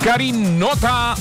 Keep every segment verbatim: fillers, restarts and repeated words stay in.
Karinota.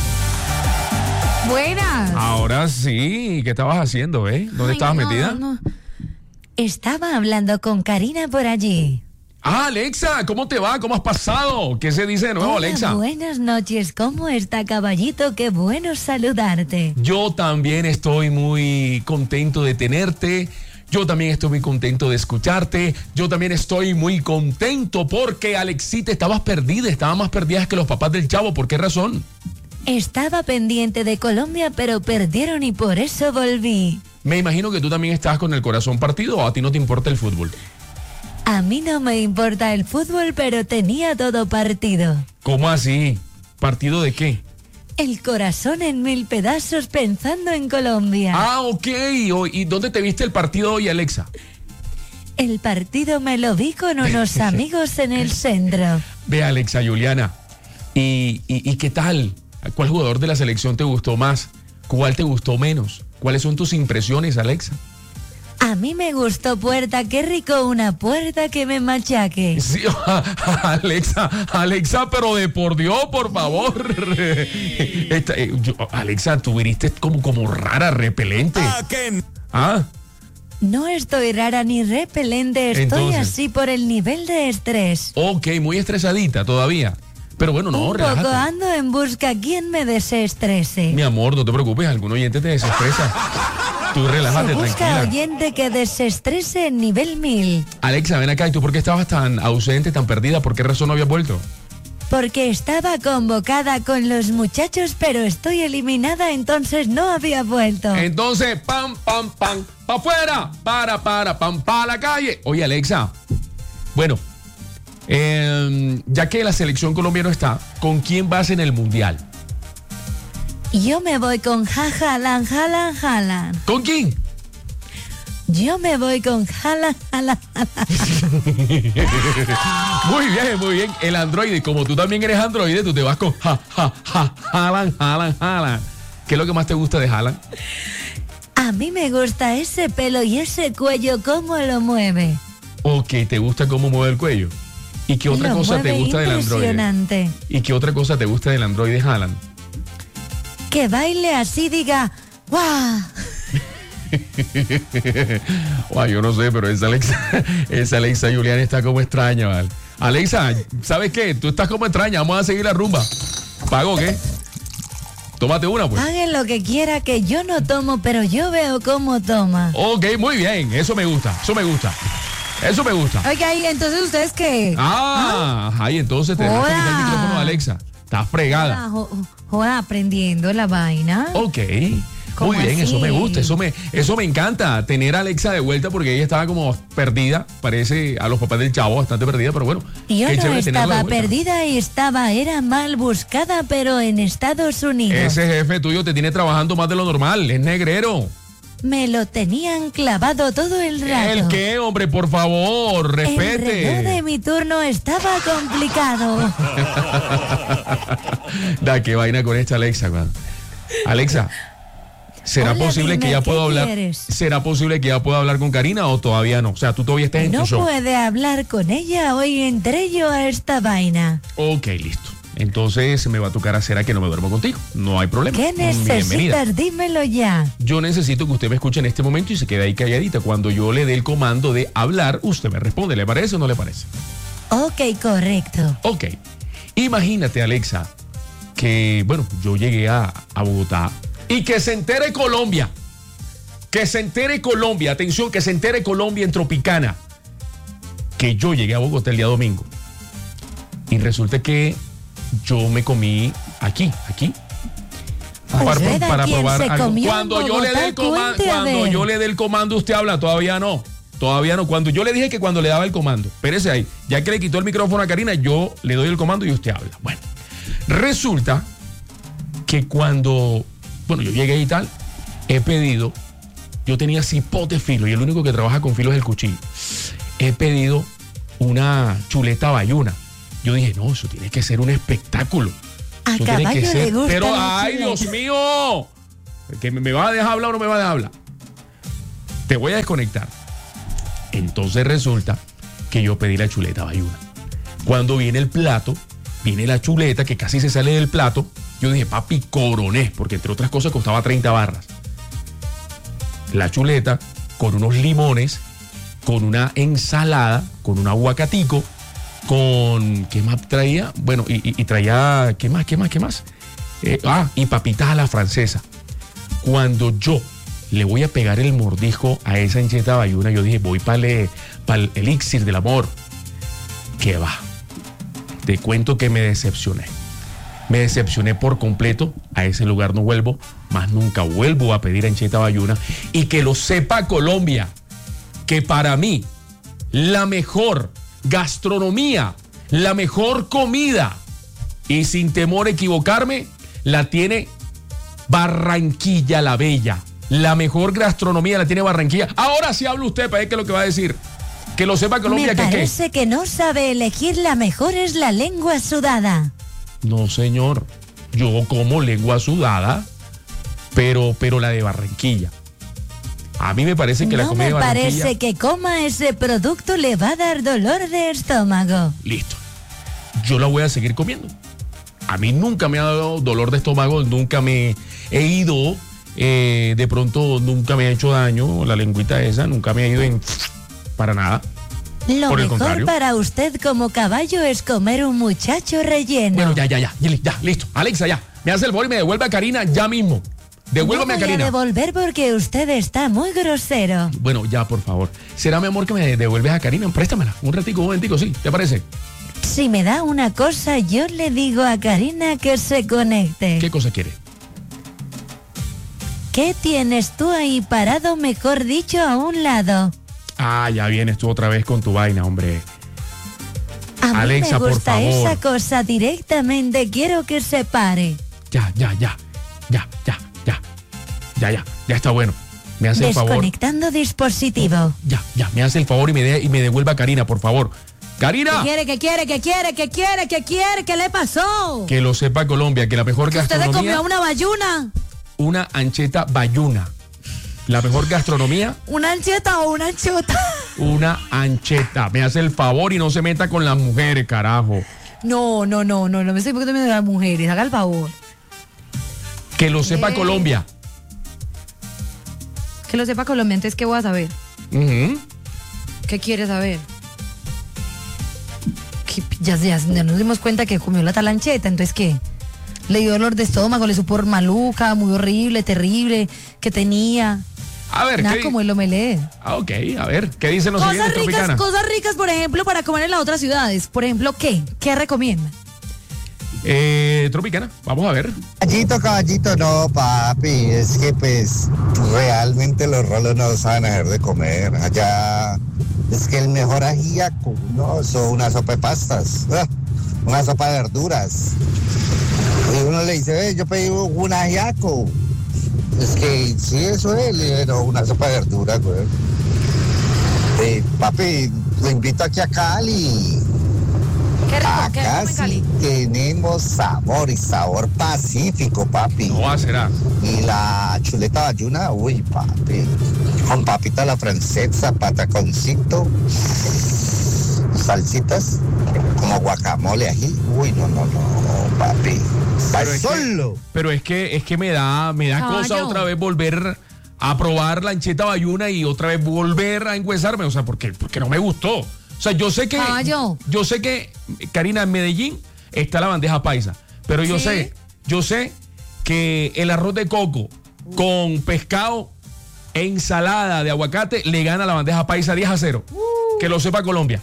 Buenas. Ahora sí, ¿qué estabas haciendo, eh? ¿Dónde Ay, estabas no, metida? no. Estaba hablando con Karina por allí. Ah, Alexa, ¿cómo te va? ¿Cómo has pasado? ¿Qué se dice de nuevo, Hola, Alexa? buenas noches. ¿Cómo está, caballito? Qué bueno saludarte. Yo también estoy muy contento de tenerte. Yo también estoy muy contento de escucharte. Yo también estoy muy contento porque, Alexita, estabas perdida. Estabas más perdida que los papás del Chavo. ¿Por qué razón? Estaba pendiente de Colombia, pero perdieron y por eso volví. Me imagino que tú también estabas con el corazón partido, o a ti no te importa el fútbol. A mí no me importa el fútbol, pero tenía todo partido. ¿Cómo así? ¿Partido de qué? El corazón en mil pedazos pensando en Colombia. Ah, ok. ¿Y dónde te viste el partido hoy, Alexa? El partido me lo vi con unos amigos en el centro. Ve, Alexa, Juliana. ¿Y, y, y qué tal? ¿Cuál jugador de la selección te gustó más? ¿Cuál te gustó menos? ¿Cuáles son tus impresiones, Alexa? A mí me gustó Puerta, qué rico una puerta que me machaque. Sí, Alexa, Alexa, pero de por Dios, por favor. Esta, eh, yo, Alexa, tú viniste como, como rara, repelente. Ah, No estoy rara ni repelente, estoy Entonces. así por el nivel de estrés. ok, muy estresadita todavía. Pero bueno, no, Un relájate. poco ando en busca quien me desestrese. Mi amor, no te preocupes, algún oyente te desestresa. Tú relájate, Se busca tranquila. oyente que desestrese en nivel mil. Alexa, ven acá, ¿y tú por qué estabas tan ausente, tan perdida? ¿Por qué razón no habías vuelto? Porque estaba convocada con los muchachos, pero estoy eliminada, entonces no había vuelto. Entonces, pam, pam, pam, pa' afuera, para, para, pam, pa' la calle. Oye, Alexa, bueno, eh, ya que la selección colombiana está, ¿con quién vas en el mundial? Yo me voy con jajalan, jalan, jalan. ¿Con quién? Yo me voy con jalan, jalan, jalan. Muy bien, muy bien. El androide, como tú también eres androide, tú te vas con ja, ja, ja, Haaland, Haaland, Haaland. ¿Qué es lo que más te gusta de Haaland? A mí me gusta ese pelo y ese cuello, cómo lo mueve. Ok, ¿te gusta cómo mueve el cuello? ¿Y qué otra Lo cosa te mueve gusta del androide? impresionante. ¿Y qué otra cosa te gusta del androide Haaland? Que baile así, diga, ¡guau! Guau, yo no sé, pero esa Alexa, esa Alexa Juliana está como extraña, ¿vale? Alexa, ¿sabes qué? Tú estás como extraña, vamos a seguir la rumba. ¿Pago qué? Tómate una, pues. Hagan lo que quiera, que yo no tomo, pero yo veo cómo toma. Ok, muy bien, eso me gusta, eso me gusta. Eso me gusta. Oiga, ¿y entonces ustedes qué? Ah, ay, entonces te dejaste Joda. quitar el micrófono de Alexa. Estás fregada. Ah, jo- Joda, aprendiendo la vaina. Ok. ¿Cómo Muy bien, así? eso me gusta, eso me, eso me encanta, tener a Alexa de vuelta porque ella estaba como perdida, parece a los papás del Chavo, bastante perdida, pero bueno. Yo qué no chévere tenerla de estaba vuelta. perdida y estaba, era mal buscada, pero en Estados Unidos. Ese jefe tuyo te tiene trabajando más de lo normal, es negrero. Me lo tenían clavado todo el rato. ¿El qué, hombre? Por favor, El reloj de respete. mi turno estaba complicado. Da, qué vaina con esta Alexa, man. Alexa, ¿será Hola, posible dime, que ya ¿qué pueda hablar? quieres? ¿Será posible que ya pueda hablar con Karina o todavía no? O sea, tú todavía estás en No tu show. puede hablar con ella, hoy entré yo a esta vaina. Ok, listo. Entonces me va a tocar hacer a que no me duermo contigo. No hay problema. ¿Qué Bienvenida. necesitas? Dímelo ya. Yo necesito que usted me escuche en este momento y se quede ahí calladita. Cuando yo le dé el comando de hablar, usted me responde. ¿Le parece o no le parece? Ok, correcto. Ok. Imagínate, Alexa, que, bueno, yo llegué a, a Bogotá y que se entere Colombia. Que se entere Colombia. Atención, que se entere Colombia en Tropicana. Que yo llegué a Bogotá el día domingo. Y resulta que yo me comí aquí, aquí. ¿Usted a quién se comió en Cuando yo le dé el Bogotá? comando, Cuente a cuando ver. yo le dé el comando, usted habla, todavía no. Todavía no. Cuando yo le dije que cuando le daba el comando, espérese ahí, ya que le quitó el micrófono a Karina, yo le doy el comando y usted habla. Bueno, resulta que cuando, bueno, yo llegué y tal, he pedido, yo tenía cipote filo y el único que trabaja con filo es el cuchillo. He pedido una chuleta bayuna. Yo dije, no, eso tiene que ser un espectáculo. A Eso tiene caballo que le ser. gusta Pero, la ay, chuleta. Dios mío, que me, me va a dejar hablar o no me va a dejar hablar. Te voy a desconectar. Entonces resulta que yo pedí la chuleta bayuna. Cuando viene el plato, viene la chuleta que casi se sale del plato. Yo dije, papi, coroné, porque entre otras cosas costaba treinta barras. La chuleta con unos limones, con una ensalada, con un aguacatico, con... ¿Qué más traía? Bueno, y, y, y traía... ¿Qué más? ¿Qué más? ¿Qué más? Eh, ah, y papitas a la francesa. Cuando yo le voy a pegar el mordisco a esa ancheta bayuna, yo dije, voy para el, el elixir del amor. ¿Qué va? Te cuento que me decepcioné. Me decepcioné por completo. A ese lugar no vuelvo. Más nunca vuelvo a pedir ancheta bayuna. Y que lo sepa Colombia, que para mí la mejor gastronomía, la mejor comida, y sin temor a equivocarme, la tiene Barranquilla la Bella. La mejor gastronomía la tiene Barranquilla. Ahora sí habla usted para ver qué es lo que va a decir. Que lo sepa Colombia. Me que parece qué. que no sabe elegir, la mejor es la lengua sudada. No, señor. Yo como lengua sudada, pero, pero la de Barranquilla. A mí me parece que no la comida de me Barranquilla... parece que coma ese producto le va a dar dolor de estómago. Listo. Yo la voy a seguir comiendo. A mí nunca me ha dado dolor de estómago, nunca me he ido, eh, de pronto nunca me ha hecho daño la lengüita esa, nunca me ha ido en... para nada. Lo Por el mejor contrario. para usted como caballo es comer un muchacho relleno. Bueno, ya, ya, ya, ya, ya, listo. Alexa, ya. Me hace el favor y me devuelve a Karina ya mismo. Devuélvame no a voy Karina. a devolver porque usted está muy grosero. Bueno, ya, por favor. ¿Será, mi amor, que me devuelves a Karina? Préstamela. Un ratico, un momentico, ¿sí? ¿Te parece? Si me da una cosa, yo le digo a Karina que se conecte. ¿Qué cosa quiere? ¿Qué tienes tú ahí parado, mejor dicho, a un lado? Ah, ya vienes tú otra vez con tu vaina, hombre. A mí Alexa, me por gusta favor. esa cosa directamente, quiero que se pare. Ya, ya, ya. Ya, ya, ya. Ya, ya. Ya está bueno. Me hace el favor. Desconectando dispositivo. Ya, ya. Me hace el favor y me, de, y me devuelva a Karina, por favor. ¡Karina! ¿Qué quiere, qué quiere, qué quiere, qué quiere, qué quiere? ¿Qué le pasó? Que lo sepa Colombia, que la mejor ¿Usted le gastronomía... comió una bayuna? Una ancheta bayuna. La mejor gastronomía, ¿Una ancheta o una anchota? una ancheta. Me hace el favor y no se meta con las mujeres, carajo. No, no, no, no, no me estoy poniendo de las mujeres, haga el favor. Que lo sepa ¿Qué? Colombia. Que lo sepa Colombia, entonces, ¿qué voy a saber? Ujú. ¿Qué quiere saber? ¿Qué- Ya, ya, ya nos dimos cuenta que comió la talancheta, entonces, ¿qué? Le dio dolor de estómago, le supo maluca, muy horrible, terrible, que tenía. A ver, Nada ¿qué, como el omelette. ah, ok, a ver, ¿qué dicen los Cosas siguientes, ricas, Tropicana? cosas ricas, por ejemplo, para comer en las otras ciudades. Por ejemplo, ¿qué? ¿Qué recomienda? Eh, Tropicana, vamos a ver. Caballito, caballito, no, papi, es que pues realmente los rolos no saben hacer de comer. Allá es que el mejor ajíaco, no, son una sopa de pastas, ah, una sopa de verduras. Y uno le dice, ve, yo pedí un ajíaco. Es que sí, eso es, pero una sopa de verduras, güey. Eh, papi, lo invito aquí a Cali. ¿Qué rico? ¿Qué Acá rico en Cali? sí tenemos sabor y sabor pacífico, papi. No va, será. Y la chuleta bayuna, uy, papi. Con papita a la francesa, pataconcito, salsitas, como guacamole, ají. Uy, no, no, no, papi. Pero es que- Solo. Pero es que, es que me da, me da Caballo. cosa otra vez volver a probar la ancheta bayuna y otra vez volver a enguesarme, o sea, porque, porque no me gustó. O sea, yo sé que, Caballo. yo sé que, Karina, en Medellín está la bandeja paisa, pero yo Sí. sé, yo sé que el arroz de coco con pescado e ensalada de aguacate le gana la bandeja paisa diez a cero. Que lo sepa Colombia.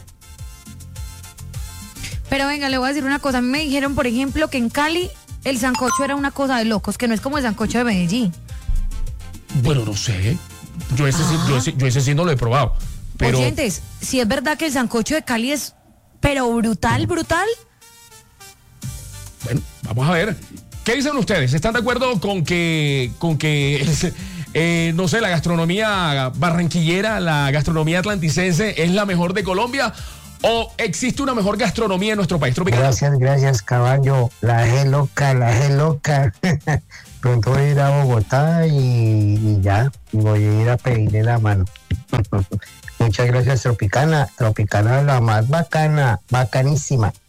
Pero venga, le voy a decir una cosa. A mí me dijeron, por ejemplo, que en Cali el sancocho era una cosa de locos, que no es como el sancocho de Medellín. Bueno, no sé. Yo ese, sí, yo ese, yo ese sí no lo he probado. Pero, Oyentes, si es verdad que el sancocho de Cali es, pero brutal, brutal. bueno, vamos a ver. ¿Qué dicen ustedes? ¿Están de acuerdo con que, con que eh, no sé, la gastronomía barranquillera, la gastronomía atlanticense es la mejor de Colombia? ¿O existe una mejor gastronomía en nuestro país tropical? Gracias, gracias, caballo. La G loca, la G loca. Pronto voy a ir a Bogotá y, y ya, voy a ir a pedirle la mano. Muchas gracias, Tropicana. Tropicana es la más bacana, bacanísima.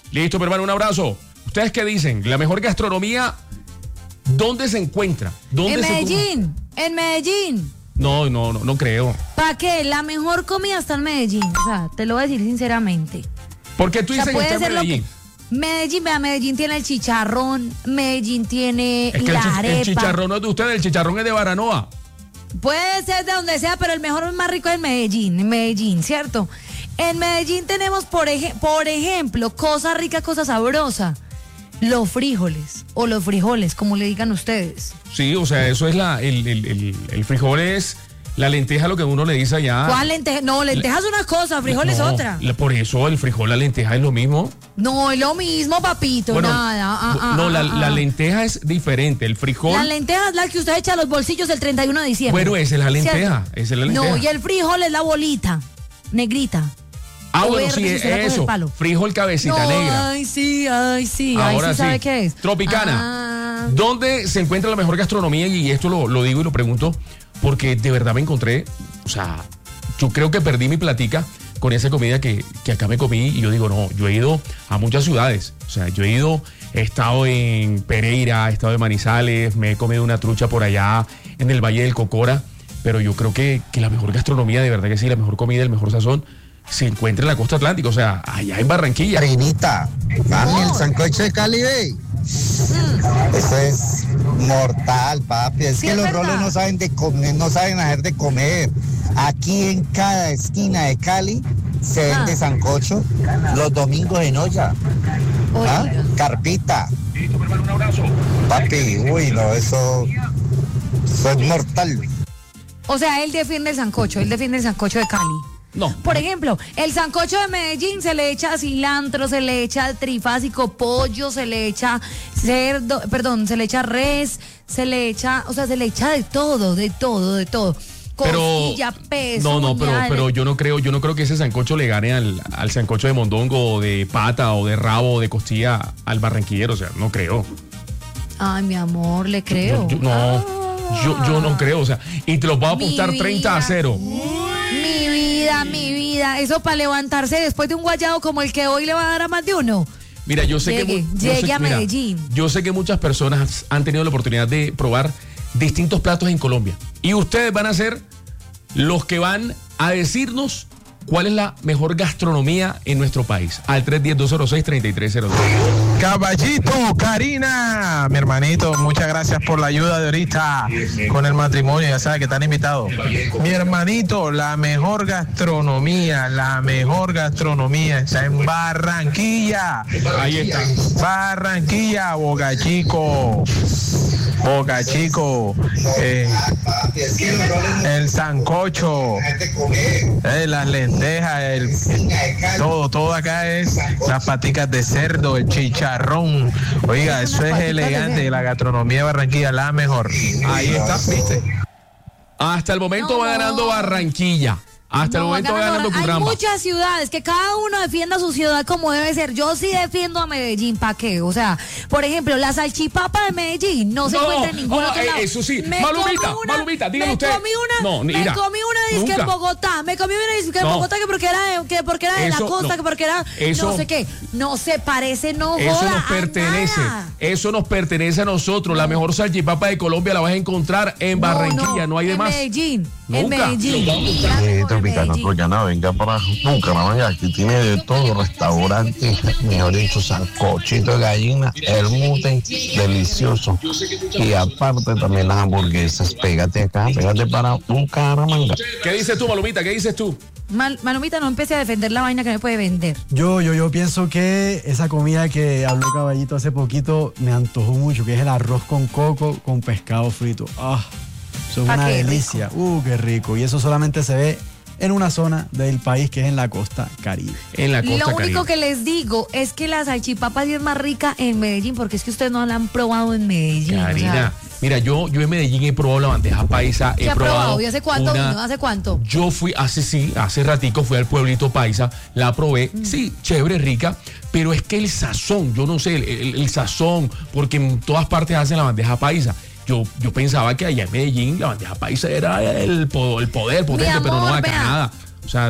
Listo, mi hermano, un abrazo. ¿Ustedes qué dicen? La mejor gastronomía, ¿dónde se encuentra? ¿Dónde En se Medellín, en Medellín. No, no, no, no creo. ¿Para qué? La mejor comida está en Medellín. O sea, te lo voy a decir sinceramente. ¿Por qué tú O sea, dices que puede está en ser lo Medellín? que- Medellín, vea, Medellín tiene el chicharrón, Medellín tiene Es que el, la chi- el arepa. chicharrón no es de ustedes, el chicharrón es de Baranoa. Puede ser de donde sea, pero el mejor más rico es en Medellín, en Medellín, ¿cierto? En Medellín tenemos, por, ej- por ejemplo, cosa rica, cosa sabrosa. Los frijoles, o los frijoles, como le digan ustedes. Sí, o sea, eso es la, el, el, el, el frijol es la lenteja, lo que uno le dice allá. ¿Cuál lenteja? No, lenteja es una cosa, frijol es No, otra. la- Por eso el frijol, la lenteja es lo mismo. No, es lo mismo, papito, Bueno, nada. ah, ah, no, la, ah, ah. la lenteja es diferente. El frijol. La lenteja es la que usted echa a los bolsillos el treinta y uno de diciembre. Bueno, esa es la lenteja, ¿cierto? esa es la lenteja. No, y el frijol es la bolita, negrita. ah, o bueno, verde, sí, si usted la coge eso. el palo. Frijol cabecita No, negra. ay, sí, ay, sí. Ahora ay, sí, sí. ¿sabe qué es? Tropicana. Ah. ¿Dónde se encuentra la mejor gastronomía? Y esto lo, lo digo y lo pregunto porque de verdad me encontré, o sea, yo creo que perdí mi platica con esa comida que, que acá me comí y yo digo, no, yo he ido a muchas ciudades, o sea, yo he ido, he estado en Pereira, he estado en Manizales, me he comido una trucha por allá en el Valle del Cocora, pero yo creo que, que la mejor gastronomía, de verdad que sí, la mejor comida, el mejor sazón, se encuentra en la costa atlántica, o sea, allá en Barranquilla. Karinita, mami, el sancocho de Cali, ve. Eso es mortal, papi. Es Sí, que es los verdad. rolos no saben de comer, no saben hacer de comer. Aquí en cada esquina de Cali se Ah. vende sancocho los domingos en olla. ¿Ah? Oiga. Carpita. Papi, uy, no, eso, eso es mortal. O sea, él defiende el sancocho, él defiende el sancocho de Cali. No. Por ejemplo, el sancocho de Medellín se le echa cilantro, se le echa trifásico, pollo, se le echa cerdo, perdón, se le echa res, se le echa, o sea, se le echa de todo, de todo, de todo. Pero Costilla, peso. no, no, pero, pero yo no creo, yo no creo que ese sancocho le gane al, al sancocho de mondongo o de pata o de rabo o de costilla al barranquillero, o sea, no creo. Ay, mi amor, le creo. Yo- yo- no, yo, yo no creo, o sea, y te los voy a Mi apostar treinta a cero. Mi vida, mi vida. Eso para levantarse después de un guayado como el que hoy le va a dar a más de uno. Mira, yo sé Llegue, que mu- yo llegue sé- a mira, Medellín. yo sé que muchas personas han tenido la oportunidad de probar distintos platos en Colombia y ustedes van a ser los que van a decirnos cuál es la mejor gastronomía en nuestro país. Al tres uno cero, dos cero seis, tres tres cero dos. Caballito, Karina, mi hermanito, muchas gracias por la ayuda de ahorita con el matrimonio, ya sabes que están invitados. Mi hermanito, la mejor gastronomía, la mejor gastronomía está en Barranquilla. Ahí está. Barranquilla, Boca Chico, Boca Chico, eh, el sancocho, eh, las lentejas, el, todo, todo acá es las paticas de cerdo, el chicharrón. Oiga, eso es elegante, la gastronomía de Barranquilla, la mejor. Ahí está, ¿viste? Hasta el momento No. va ganando Barranquilla. Hasta el No, momento va ganando Hay Cutramba. muchas ciudades que cada uno defienda su ciudad como debe ser. Yo sí defiendo a Medellín, ¿para qué? O sea, por ejemplo, la salchipapa de Medellín no se No, encuentra en ningún no, otro eh, lado. eso sí. Me Malumita, comí una- Malumita, dígale me usted. Comí una, No, me mira, comí una disque nunca. en Bogotá. Me comí una disque en No. Bogotá que porque era de, que porque era de Eso, la costa, no. que porque era Eso- no sé qué. No se parece, no Eso joda nos a pertenece. nada. Eso nos pertenece a nosotros. La mejor salchipapa de Colombia la vas a encontrar en Barranquilla. No, hay de en más. Medellín, en Nunca. Medellín. La Eh, mejor en Tropicana Medellín. Troyana, venga para Bucaramanga, aquí tiene de todo, restaurante, mejor dicho, sancochito de gallina, el mute, delicioso. Y aparte también las hamburguesas, pégate acá, pégate para Bucaramanga. ¿Qué dices tú, Malumita? ¿Qué dices tú? Mal- Malumita, no empiece a defender la vaina que me puede vender. Yo, yo, yo pienso que esa comida que habló Caballito hace poquito me antojó mucho, que es el arroz con coco con pescado frito. Ah, eso es Ah, una qué rico. delicia. Uh, qué rico. Y eso solamente se ve en una zona del país que es en la costa Caribe. En la costa Lo único Caribe. que les digo es que la salchipapa sí es más rica en Medellín, porque es que ustedes no la han probado en Medellín. o sea, Karina, mira, yo, yo en Medellín he probado la bandeja paisa. ¿qué he ha probado? probado ¿Y hace cuánto una- vino? ¿Hace cuánto? Yo fui, hace sí, hace ratico fui al pueblito paisa, la probé, Mm. sí, chévere, rica, pero es que el sazón, yo no sé, el, el- el sazón, porque en todas partes hacen la bandeja paisa. Yo, yo pensaba que allá en Medellín la bandeja paisa era el, po- el poder potente, pero no amor, acá vea. nada. O sea,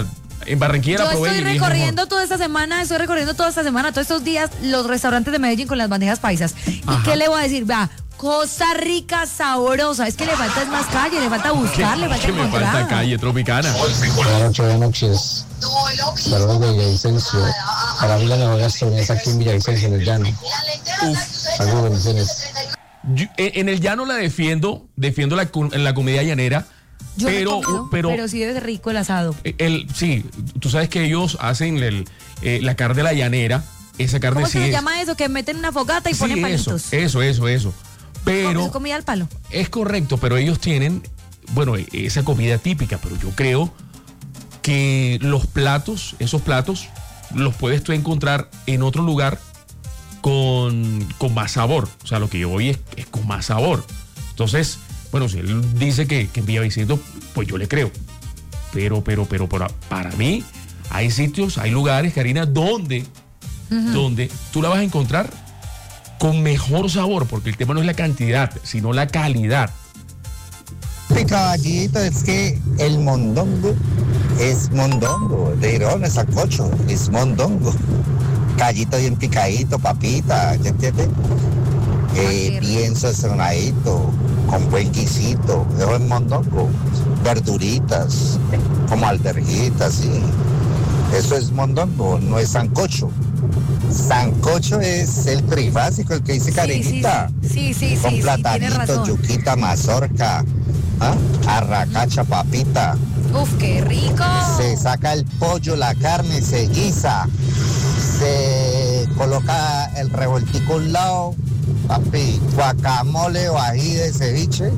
en Barranquilla Yo la probé. estoy y dije, recorriendo mejor. toda esta semana, estoy recorriendo toda esta semana, todos estos días, los restaurantes de Medellín con las bandejas paisas. ¿Y Ajá. qué le voy a decir? Vea, Costa Rica sabrosa. Es que le falta es más calle, le falta buscar, le falta ¿Qué me encontrar. falta calle tropicana? Buenas noches, buenas noches. Saludos de Villavicencio. Para mí la mejor gastronomía es aquí en Villavicencio, en el llano. Saludos, bendiciones. Yo, en en el llano la defiendo, defiendo la, cu- la comida llanera, Yo no he pero, comido, pero, pero sí debe ser rico el asado. el, sí, tú sabes que ellos hacen el, eh, la carne de la llanera, esa carne ¿Cómo sí se le es- llama eso? Que meten una fogata y sí, ponen eso, palitos. eso, eso, eso. Pero ¿Es comida al palo? es correcto, pero ellos tienen, bueno, esa comida típica, pero yo creo que los platos, esos platos, los puedes tú encontrar en otro lugar con, con más sabor. O sea, lo que yo voy es, es con más sabor. Entonces, bueno, si él dice que, que en Villavicencio, pues yo le creo. Pero, pero, pero, para, para mí, hay sitios, hay lugares, Karina, donde, donde tú la vas a encontrar con mejor sabor, porque el tema no es la cantidad, sino la calidad. Mi caballito, es que el mondongo es mondongo, de Irón, es sancocho, es mondongo. Callito bien picadito, papita, ¿ya entiendes? Eh, bien sazonadito, con buen guisito, eso es mondongo. Verduritas, como alberjitas, sí. Eso es mondongo, no es sancocho. Sancocho es el trifásico, el que dice Karenita. Sí, sí, sí, Con sí, tiene platanito, razón. yuquita, mazorca, ¿ah? Arracacha, papita. Uf, qué rico. Se saca el pollo, la carne, se guisa, se coloca el revoltico a un lado, papi, guacamole o ají de ceviche.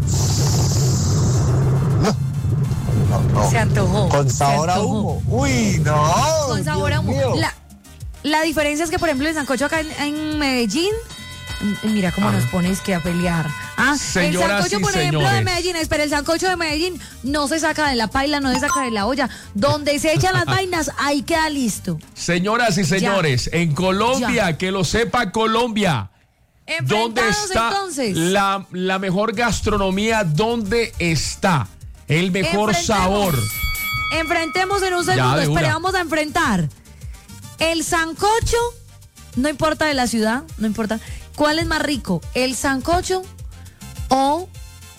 No, no, no. Se antojó. Con se sabor a antojó. humo. Uy, no. Con sabor a Dios humo. mío. La, la diferencia es que, por ejemplo, el sancocho acá en, en Medellín, mm, mira cómo Ah. nos pones que a pelear. Ah, Señoras el sancocho, y por ejemplo, de señores. Medellín, espera, el sancocho de Medellín no se saca de la paila, no se saca de la olla. Donde se echan las vainas, ahí queda listo. Señoras y señores, en Colombia, Ya. que lo sepa Colombia, ¿dónde Enfrentados, está entonces. la, la mejor gastronomía? ¿Dónde está el mejor Enfrentemos. sabor? Enfrentemos en un Ya, segundo, de una. espera, vamos a enfrentar. El sancocho, no importa de la ciudad, no importa. ¿Cuál es más rico? ¿El sancocho o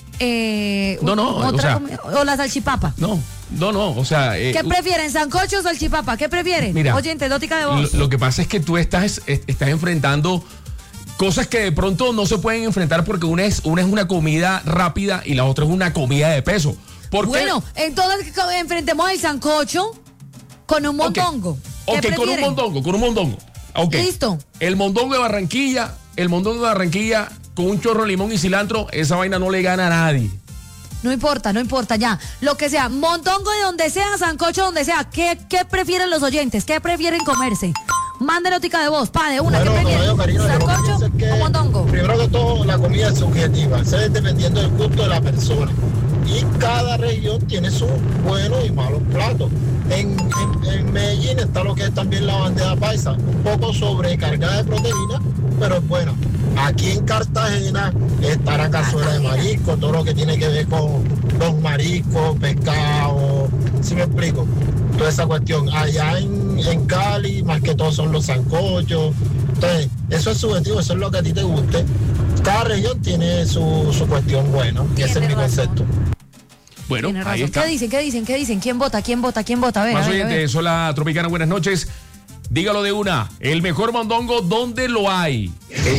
eh, No, no, otra o sea- comida? O la salchipapa? No, no, no, o sea... eh, ¿Qué prefieren, sancocho o salchipapa? ¿Qué prefieren? Mira, Oyente, dótica de lo, voz. lo que pasa es que tú estás, es- estás enfrentando cosas que de pronto no se pueden enfrentar porque una es, una es una comida rápida y la otra es una comida de peso. ¿Por qué? Bueno, entonces co- enfrentemos el sancocho con un Ok. mondongo. ¿Qué Ok, con un prefieren? mondongo, con un mondongo. Ok. Listo. El mondongo de Barranquilla, el mondongo de Barranquilla con un chorro de limón y cilantro, esa vaina no le gana a nadie. No importa, no importa, ya. Lo que sea, mondongo de donde sea, sancocho donde sea. ¿Qué, qué prefieren los oyentes? ¿Qué prefieren comerse? Manden notica de voz, pa, de una, Bueno, ¿qué prefieren? caballero, cariño, yo lo que ¿Sancocho pienso es que, o mondongo? Primero que todo, la comida es subjetiva, eso es dependiendo del gusto de la persona. Y cada región tiene sus buenos y malos platos. En, en, en Medellín está lo que es también la bandeja paisa, un poco sobrecargada de proteína, pero es buena. Aquí en Cartagena está la cazuela de marisco, todo lo que tiene que ver con los mariscos, pescado, ¿sí me explico? Toda esa cuestión. Allá en, en Cali, más que todo son los sancochos. Entonces, eso es subjetivo, eso es lo que a ti te guste. Cada región tiene su, su cuestión buena, y ese es Tiene mi razón. concepto. Bueno, Tiene ahí razón. está. ¿Qué dicen? ¿Qué dicen? ¿Qué dicen? ¿Quién vota? ¿Quién vota? ¿Quién vota? A ver, Más a ver, a ver. oyentes, hola Tropicana, buenas noches. Dígalo de una. El mejor mondongo, ¿dónde lo hay?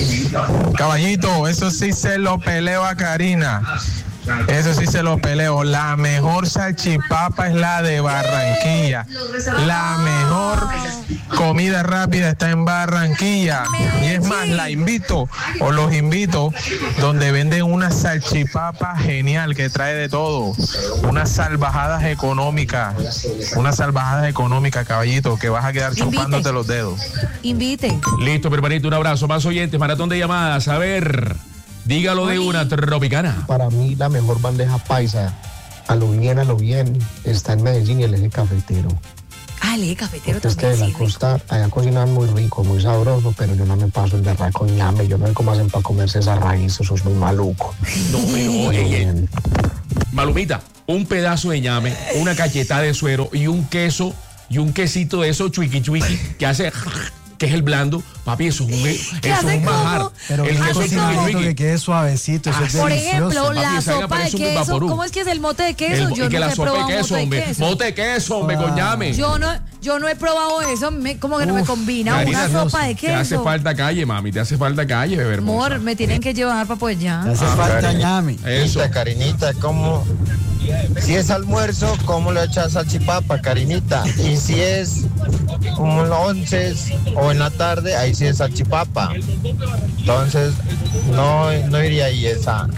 Caballito, eso sí se lo peleo a Karina. Eso sí se lo peleo. La mejor salchipapa es la de Barranquilla. La mejor comida rápida está en Barranquilla. Y es más, la invito o los invito donde venden una salchipapa genial que trae de todo. Unas salvajadas económicas. Unas salvajadas económicas, caballito, que vas a quedar Invite. chupándote los dedos. Invite. Listo, hermanito, un abrazo. Más oyentes, maratón de llamadas. A ver, dígalo de una, Tropicana. Para mí la mejor bandeja paisa, a lo bien, a lo bien, está en Medellín y el eje cafetero. Ah, el eje cafetero Es que también. de la sí, rico. costa allá cocinan muy rico, muy sabroso, pero yo no me paso el berraco ñame, yo no sé cómo hacen para comerse esa raíz, eso es muy maluco. No, pero, ey, ey. Malumita, un pedazo de ñame, una cachetada de suero y un queso y un quesito de esos chuiqui chuiqui que hace que es el blando, papi, eso es un, eso es un manjar. Pero el bien queso cocinadito, chuiqui que quede suavecito, eso Ah, es Por delicioso. ejemplo, Papi, la esa vaina sopa de parece un queso. vaporú. ¿Cómo es que es el mote de queso? El- yo y que no la he sopa de probado queso, mote de hombre. queso. Mote de queso, hombre, Ah. coñame. Yo no, yo no he probado eso, me- como que no me Uf, combina Karina, una sopa de Te hace queso. falta calle, mami, te hace falta calle, bebé hermosa. Amor, me tienen que llevar para pues ya. Le hace Ah, falta Karinita. ñame. Eso. Karinita, ¿cómo? Si es almuerzo, ¿cómo le echas salchipapa, Karinita? Y si es como en las once o en la tarde, ahí sí es salchipapa. Entonces, no, no iría ahí esa,